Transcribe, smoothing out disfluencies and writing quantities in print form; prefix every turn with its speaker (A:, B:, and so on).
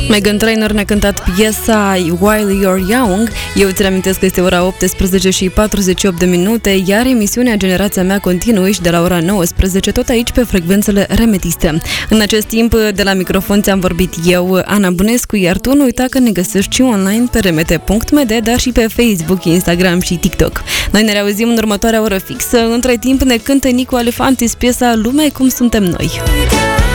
A: Meghan Trainor ne-a cântat piesa While You're Young. Eu ți reamintesc că este ora 18 și 48 de minute, iar emisiunea Generația Mea continuă și de la ora 19, tot aici pe frecvențele Remetiste. În acest timp, de la microfon ți-am vorbit eu, Ana Bunescu, iar tu nu uita că ne găsești și online pe remete.md, dar și pe Facebook, Instagram și TikTok. Noi ne reauzim în următoarea oră fixă. Între timp ne cântă Nicu Alefantis piesa Lume cum suntem noi.